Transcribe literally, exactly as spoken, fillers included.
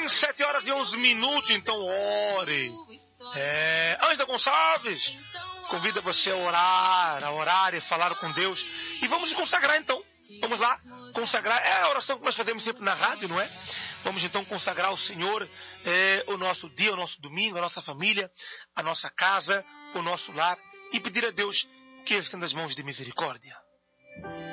sete horas e onze minutos, então ore. É, Ângela Gonçalves convida você a orar, a orar e falar com Deus. E vamos nos consagrar então. Vamos lá, consagrar. É a oração que nós fazemos sempre na rádio, não é? Vamos então consagrar ao Senhor é, o nosso dia, o nosso domingo, a nossa família, a nossa casa, o nosso lar. E pedir a Deus que estenda as mãos de misericórdia.